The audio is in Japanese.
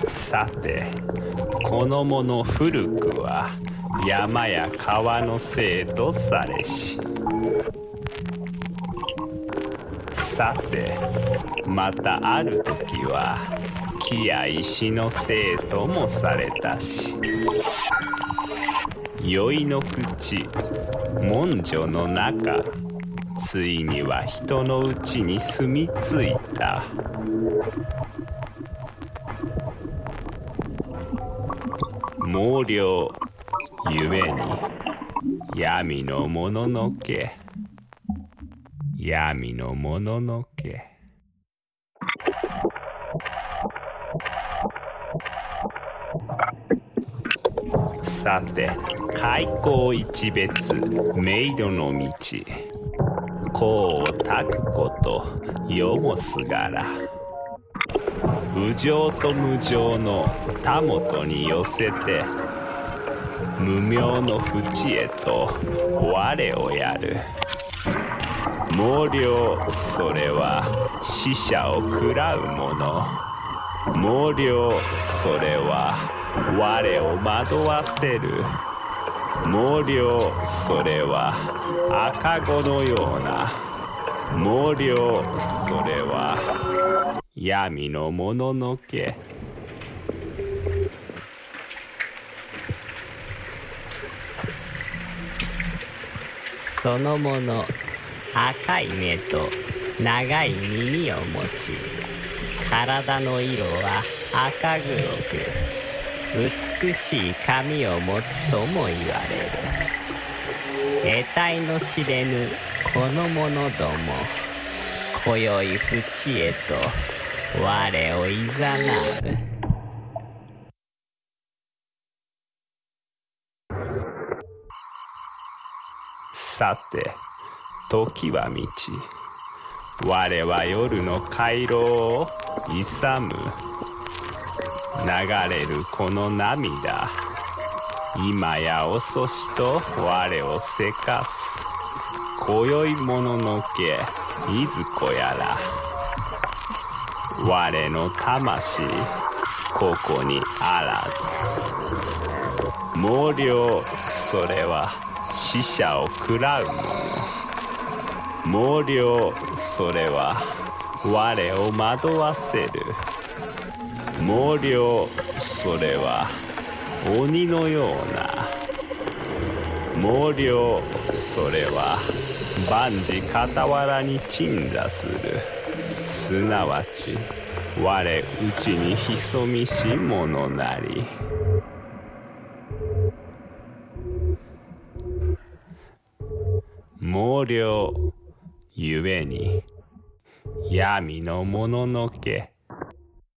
さて、このもの古くは山や川のせいとされし、さてまたある時は木や石のせいともされたし、宵の口文書の中、ついには人のうちに住み着いた。毛量ゆえに闇のもののけ、闇のもののけ。さて、開口一別冥土の道、功をたくこと世もすがら、無常と無常のたもとに寄せて、無明の淵へと我をやる。毛量それは死者を喰らうもの。毛量それは我を惑わせる。毛量それは赤子のような。毛量それは闇のもののけ。 そのもの赤い目と長い耳を持ち、体の色は赤黒く、美しい髪を持つとも言われる。得体の知れぬこの者ども、今宵淵へと我をいざなう。 さて時は満ち、我は夜の回廊を勇む。流れるこの涙、今や遅しと我をせかす。今宵もののけいずこやら、我の魂ここにあらず。毛量それは死者を喰らうもの。毛量それは我を惑わせる。毛量それは鬼のような。毛量それは万事傍らに鎮座する。すなわち我うちに潜みし者なり。毛量ゆえに闇のもののけ。